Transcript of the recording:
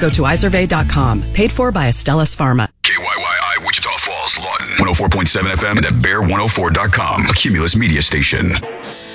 Go to iZervay.com. Paid for by Astellas Pharma. KYYI, Wichita Falls, Lawton. 104.7 FM and at Bear104.com. A Cumulus media station.